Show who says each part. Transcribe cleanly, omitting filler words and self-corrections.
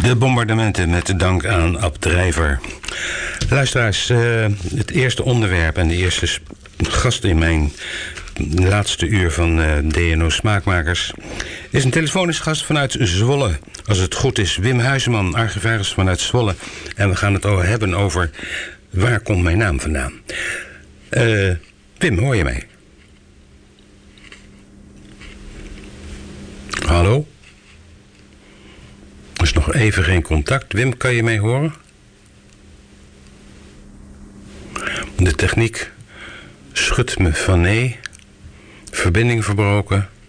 Speaker 1: De bombardementen met de dank aan Ab Drijver. Luisteraars, het eerste onderwerp en de eerste gast in mijn laatste uur van DNO Smaakmakers is een telefonische gast vanuit Zwolle. Als het goed is, Wim Huizeman, archivaris vanuit Zwolle. En we gaan het hebben over waar komt mijn naam vandaan. Wim, hoor je mij? Hallo? Er is nog even geen contact. Wim, kan je mij horen? De techniek schudt me van nee. Verbinding verbroken.